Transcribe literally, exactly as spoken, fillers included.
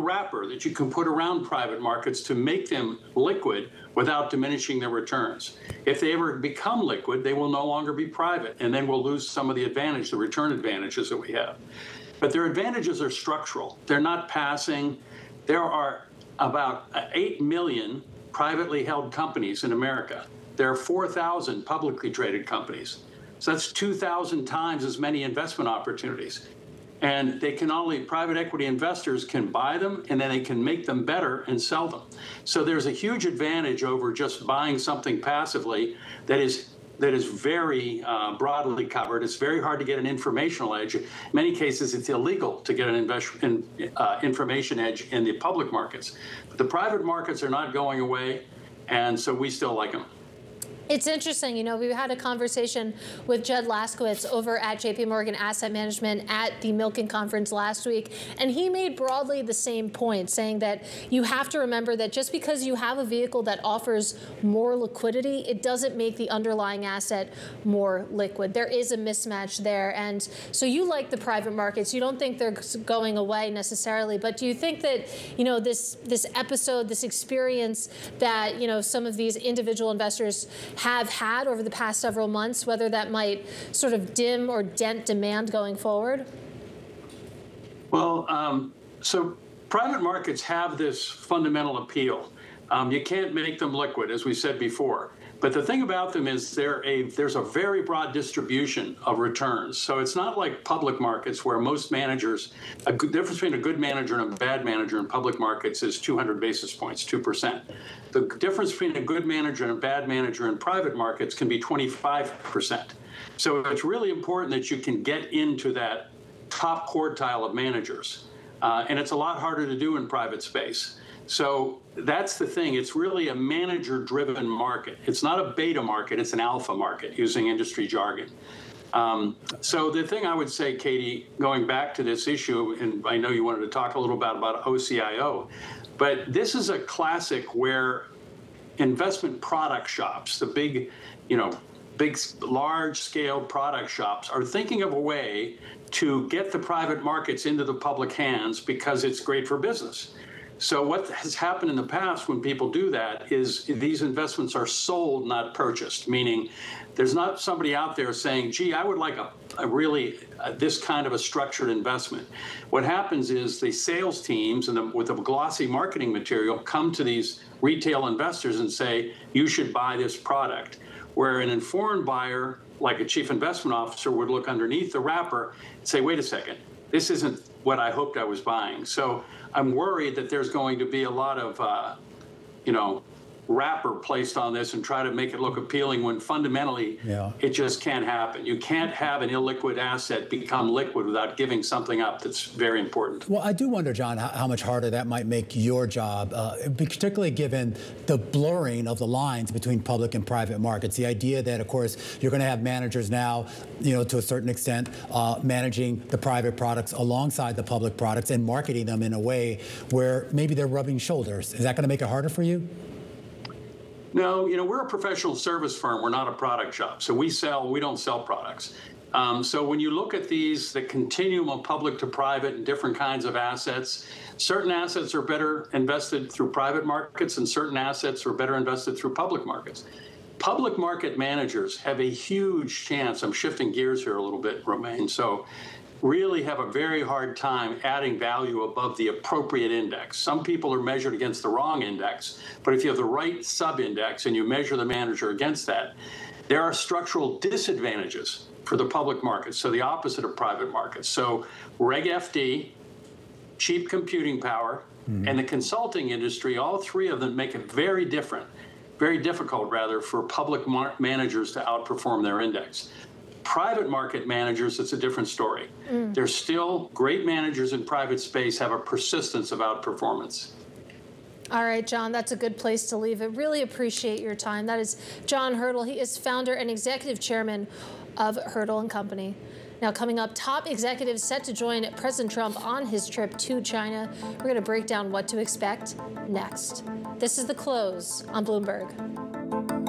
wrapper that you can put around private markets to make them liquid without diminishing their returns. If they ever become liquid, they will no longer be private, and then we'll lose some of the advantage, the return advantages that we have. But their advantages are structural. They're not passing. There are about eight million privately held companies in America. There are four thousand publicly traded companies. So that's two thousand times as many investment opportunities. And they can only, private equity investors can buy them, and then they can make them better and sell them. So there's a huge advantage over just buying something passively that is that is very uh, broadly covered. It's very hard to get an informational edge. In many cases, it's illegal to get an invest in, uh, information edge in the public markets. But the private markets are not going away, and so we still like them. It's interesting, you know, we had a conversation with Judd Laskowitz over at J P Morgan Asset Management at the Milken Conference last week, and he made broadly the same point, saying that you have to remember that just because you have a vehicle that offers more liquidity, it doesn't make the underlying asset more liquid. There is a mismatch there, and so you like the private markets. You don't think they're going away necessarily, but do you think that, you know, this this episode, this experience that, you know, some of these individual investors have had over the past several months, whether that might sort of dim or dent demand going forward? Well, um, so private markets have this fundamental appeal. Um, you can't make them liquid, as we said before. But the thing about them is they're a, there's a very broad distribution of returns. So it's not like public markets where most managers, a good difference between a good manager and a bad manager in public markets is two hundred basis points, two percent. The difference between a good manager and a bad manager in private markets can be twenty-five percent. So it's really important that you can get into that top quartile of managers. Uh, and it's a lot harder to do in private space. So that's the thing. It's really a manager-driven market. It's not a beta market. It's an alpha market, using industry jargon. Um, so the thing I would say, Katie, going back to this issue, and I know you wanted to talk a little bit about O C I O, but this is a classic where investment product shops, the big, you know, big, large-scale product shops, are thinking of a way to get the private markets into the public hands because it's great for business. So what has happened in the past when people do that is these investments are sold, not purchased, meaning there's not somebody out there saying, gee, I would like a, a really uh, this kind of a structured investment. What happens is the sales teams and the, with the glossy marketing material come to these retail investors and say, you should buy this product. Where an informed buyer, like a chief investment officer, would look underneath the wrapper and say, wait a second, this isn't what I hoped I was buying. So I'm worried that there's going to be a lot of, uh, you know, wrapper placed on this and try to make it look appealing when fundamentally yeah. it just can't happen. You can't have an illiquid asset become liquid without giving something up that's very important. Well, I do wonder, John, how, how much harder that might make your job, uh, particularly given the blurring of the lines between public and private markets. The idea that, of course, you're going to have managers now, you know, to a certain extent, uh, managing the private products alongside the public products and marketing them in a way where maybe they're rubbing shoulders. Is that going to make it harder for you? No, you know, we're a professional service firm. We're not a product shop. So we sell, we don't sell products. Um, so when you look at these, the continuum of public to private and different kinds of assets, certain assets are better invested through private markets and certain assets are better invested through public markets. Public market managers have a huge chance. I'm shifting gears here a little bit, Romaine. So really have a very hard time adding value above the appropriate index. Some people are measured against the wrong index, but if you have the right sub-index and you measure the manager against that, there are structural disadvantages for the public markets, so the opposite of private markets. So Reg F D, cheap computing power, mm-hmm. and the consulting industry, all three of them make it very different, very difficult, rather, for public managers to outperform their index. Private market managers, it's a different story. Mm. There's still great managers in private space have a persistence of outperformance. All right, John, that's a good place to leave it. Really appreciate your time. That is John Hurdle. He is founder and executive chairman of Hurdle and Company. Now, coming up, top executives set to join President Trump on his trip to China. We're going to break down what to expect next. This is The Close on Bloomberg.